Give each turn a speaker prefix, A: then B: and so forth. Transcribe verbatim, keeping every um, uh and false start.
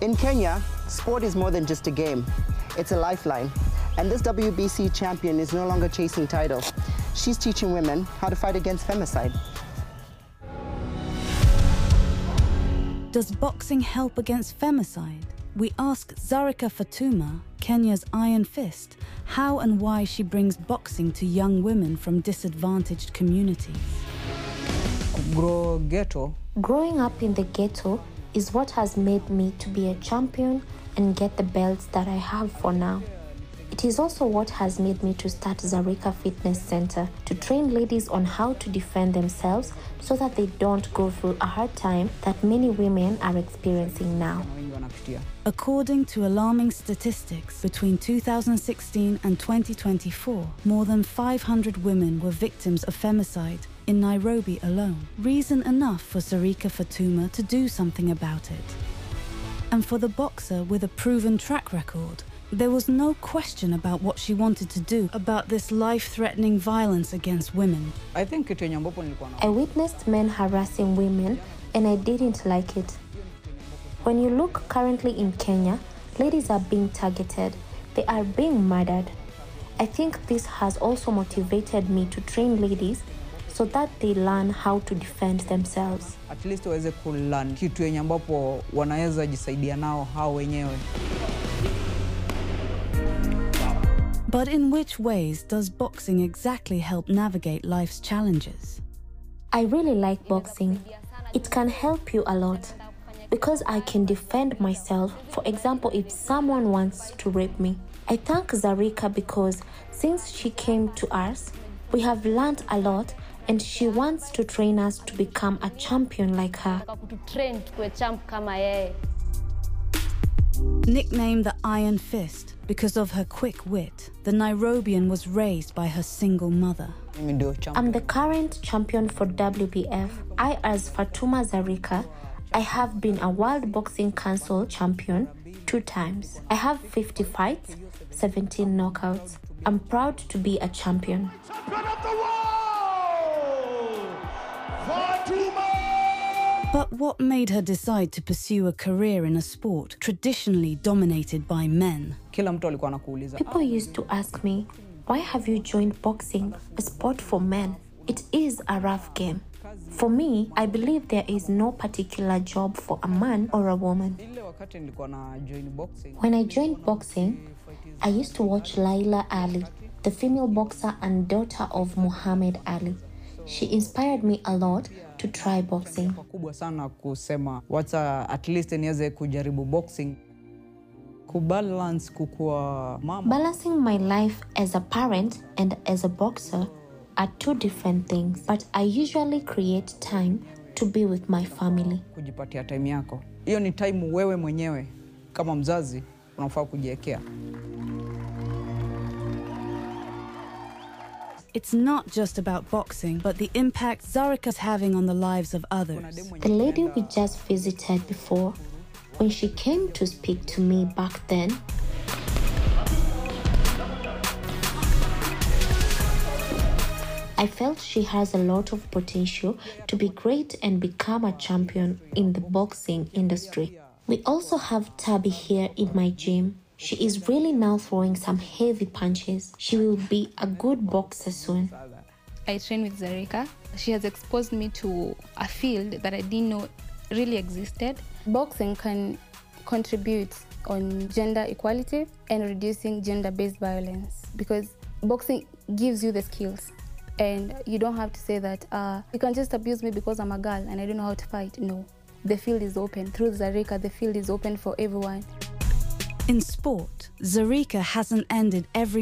A: In Kenya, sport is more than just a game. It's a lifeline. And this W B C champion is no longer chasing titles. She's teaching women how to fight against femicide.
B: Does boxing help against femicide? We ask Zarika Fatuma, Kenya's Iron Fist, how and why she brings boxing to young women from disadvantaged communities.
C: Grow ghetto.
D: Growing up in the ghetto is what has made me to be a champion and get the belts that I have for now. It is also what has made me to start Zarika Fitness Center to train ladies on how to defend themselves so that they don't go through a hard time that many women are experiencing now.
B: According to alarming statistics, between two thousand sixteen and twenty twenty-four, more than five hundred women were victims of femicide in Nairobi alone. Reason enough for Zarika Fatuma to do something about it. And for the boxer with a proven track record, there was no question about what she wanted to do about this life-threatening violence against women.
C: I think
D: I witnessed men harassing women and I didn't like it. When you look currently in Kenya, ladies are being targeted. They are being murdered. I think this has also motivated me to train ladies so that they learn how to defend themselves.
C: At least waweze kulearn kitu yenye ambapo wanaweza jisaidia nao hao wenyewe.
B: But in which ways does boxing exactly help navigate life's challenges?
D: I really like boxing. It can help you a lot because I can defend myself. For example, if someone wants to rape me. I thank Zarika because since she came to us, we have learned a lot and she wants to train us to become a champion like her.
B: Nicknamed the Iron Fist because of her quick wit, the Nairobian was raised by her single mother.
D: I'm the current champion for W B F. I, as Fatuma Zarika, I have been a World Boxing Council champion two times. I have fifty fights, seventeen knockouts. I'm proud to be a champion.
E: Champion of the world, Fatuma!
B: But what made her decide to pursue a career in a sport traditionally dominated by men?
D: People used to ask me, why have you joined boxing, a sport for men? It is a rough game. For me, I believe there is no particular job for a man or a woman. When I joined boxing, I used to watch Laila Ali, the female boxer and daughter of Muhammad Ali. She inspired me a lot to try boxing. Balancing my life as a parent and as a boxer are two different things, but I usually create time to be with my family.
C: Hiyo ni time wewe mwenyewe kama mzazi unafaa kujiwekea.
B: It's not just about boxing, but the impact Zarika's having on the lives of others.
D: The lady we just visited before, when she came to speak to me back then, I felt she has a lot of potential to be great and become a champion in the boxing industry. We also have Tabi here in my gym. She is really now throwing some heavy punches. She will be a good boxer soon.
F: I train with Zarika. She has exposed me to a field that I didn't know really existed. Boxing can contribute on gender equality and reducing gender-based violence because boxing gives you the skills. And you don't have to say that uh, you can just abuse me because I'm a girl and I don't know how to fight. No, the field is open. Through Zarika, the field is open for everyone.
B: In sport, Zarika hasn't ended every